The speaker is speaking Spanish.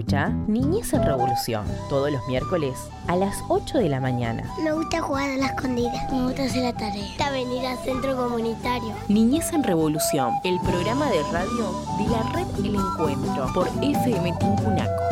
Escucha Niñez en Revolución, todos los miércoles a las 8 de la mañana. Me gusta jugar a la escondida. Me gusta hacer la tarea. Me gusta venir al centro comunitario. Niñez en Revolución, el programa de radio de la Red El Encuentro por FM Tincunaco.